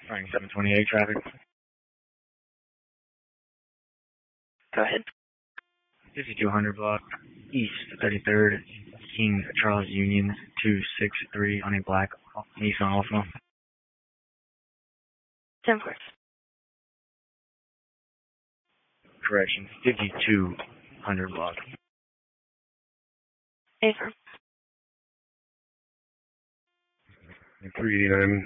Running 728 traffic. Go ahead. 5200 block, East 33rd, King Charles Union, 263 on a black Nissan Altima. 10-4. Correction, 5200 block. 8-4. 389.